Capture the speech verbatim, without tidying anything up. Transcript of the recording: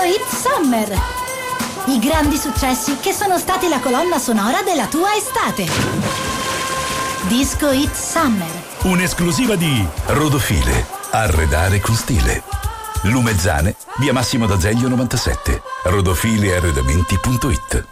Hit Summer. I grandi successi che sono stati la colonna sonora della tua estate. Disco Hit Summer. Un'esclusiva di Rodofile. Arredare con stile. Lumezzane, via Massimo d'Azeglio novantasette. rodofile arredamenti punto it.